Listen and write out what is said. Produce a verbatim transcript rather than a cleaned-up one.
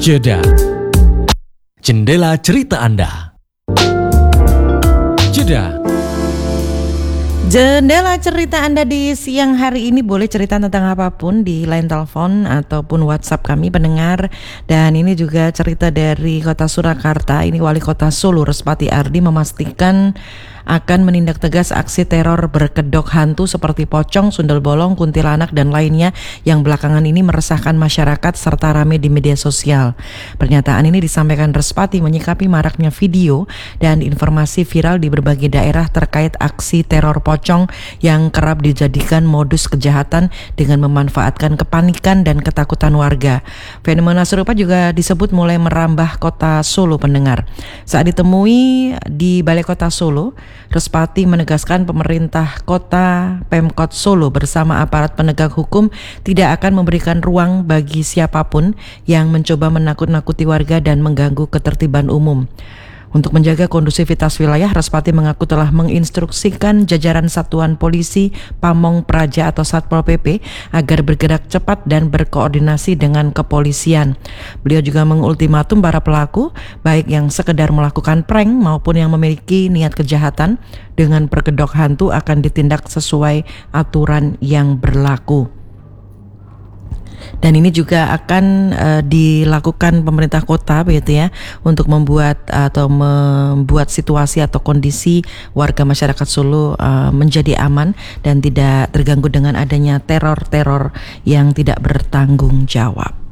Jeda. Jendela cerita Anda. Jeda. Jendela cerita Anda di siang hari ini boleh cerita tentang apapun di line telepon ataupun WhatsApp kami pendengar. Dan ini juga cerita dari Kota Surakarta. Ini Wali Kota Solo Respati Ardi memastikan akan menindak tegas aksi teror berkedok hantu seperti pocong, sundel bolong, kuntilanak dan lainnya yang belakangan ini meresahkan masyarakat serta ramai di media sosial. Pernyataan ini disampaikan Respati menyikapi maraknya video dan informasi viral di berbagai daerah terkait aksi teror pocong yang kerap dijadikan modus kejahatan dengan memanfaatkan kepanikan dan ketakutan warga. Fenomena serupa juga disebut mulai merambah Kota Solo pendengar. Saat ditemui di Balai Kota Solo, Respati menegaskan pemerintah kota Pemkot Solo bersama aparat penegak hukum tidak akan memberikan ruang bagi siapapun yang mencoba menakut-nakuti warga dan mengganggu ketertiban umum. Untuk menjaga kondusivitas wilayah, Respati mengaku telah menginstruksikan jajaran Satuan Polisi Pamong Praja atau Satpol P P agar bergerak cepat dan berkoordinasi dengan kepolisian. Beliau juga mengultimatum para pelaku, baik yang sekedar melakukan prank maupun yang memiliki niat kejahatan dengan berkedok hantu akan ditindak sesuai aturan yang berlaku. Dan ini juga akan uh, dilakukan pemerintah kota begitu ya, untuk membuat atau membuat situasi atau kondisi warga masyarakat Solo uh, menjadi aman dan tidak terganggu dengan adanya teror-teror yang tidak bertanggung jawab.